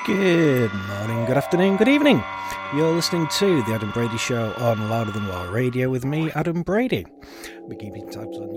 Good morning, good afternoon, good evening. You're listening to The Adam Brady Show on Louder Than War Radio with me, Adam Brady. We're keeping tabs on